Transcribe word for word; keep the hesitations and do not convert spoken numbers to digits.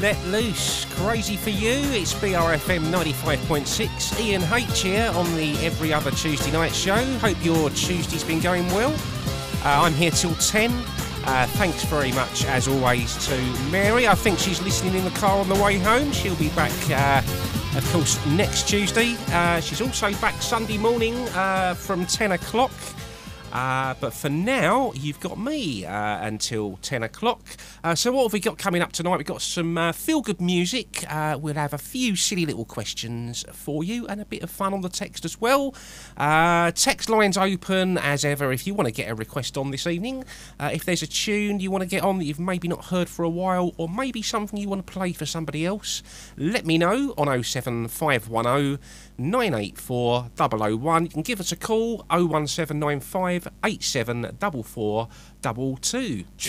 Let Loose, Crazy For You. It's B R F M ninety-five point six. Ian H here on the Every Other Tuesday Night show. Hope your Tuesday's been going well. Uh, I'm here till ten. Uh, thanks very much, as always, to Mary. I think she's listening in the car on the way home. She'll be back, uh, of course, next Tuesday. Uh, she's also back Sunday morning uh, from ten o'clock. Uh, but for now, you've got me uh, until ten o'clock. Uh, so what have we got coming up tonight? We've got some uh, feel-good music. Uh, we'll have a few silly little questions for you and a bit of fun on the text as well. Uh, text lines open as ever if you want to get a request on this evening. Uh, if there's a tune you want to get on that you've maybe not heard for a while, or maybe something you want to play for somebody else, let me know on oh seven five one oh nine eight four oh oh one. You can give us a call oh one seven nine five eight seven four four two two.